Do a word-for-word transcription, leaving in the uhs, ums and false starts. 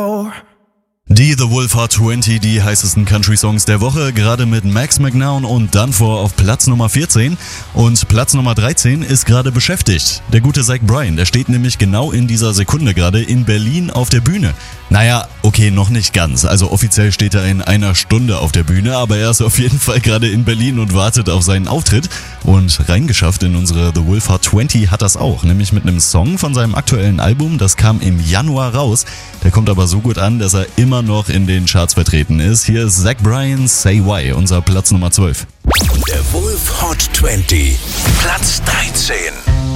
Die The Wolf Hot zwanzig, die heißesten Country-Songs der Woche, gerade mit Max McNown und Dunfor auf Platz Nummer vierzehn. Und Platz Nummer dreizehn ist gerade beschäftigt. Der gute Zach Bryan, der steht nämlich genau in dieser Sekunde gerade in Berlin auf der Bühne. Naja, okay, noch nicht ganz. Also offiziell steht er in einer Stunde auf der Bühne, aber er ist auf jeden Fall gerade in Berlin und wartet auf seinen Auftritt. Und reingeschafft in unsere The Wolf Hot zwanzig hat das auch, nämlich mit einem Song von seinem aktuellen Album, das kam im Januar raus. Der kommt aber so gut an, dass er immer noch in den Charts vertreten ist. Hier ist Zach Bryan, Say Why, unser Platz Nummer zwölf. Der Wolf Hot zwanzig, Platz dreizehn.